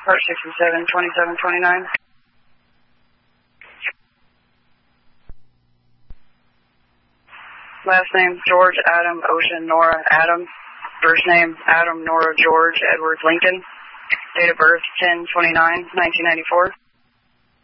Part 67, 27, 29. Last name, George Adam Ocean Nora Adam. First name, Adam Nora George Edward Lincoln. Date of birth, 10/29/1994.